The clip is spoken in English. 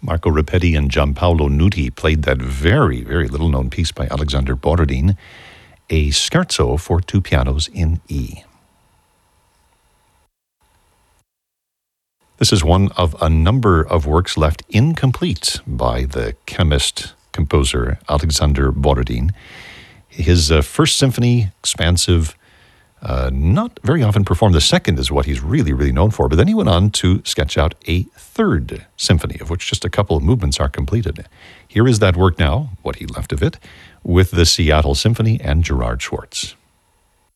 Marco Ripetti and Giampaolo Nuti played that very, very little-known piece by Alexander Borodin, a scherzo for two pianos in E. This is one of a number of works left incomplete by the chemist-composer Alexander Borodin. His first symphony, expansive, not very often performed. The second is what he's really, really known for. But then he went on to sketch out a third symphony, of which just a couple of movements are completed. Here is that work now, what he left of it, with the Seattle Symphony and Gerard Schwartz.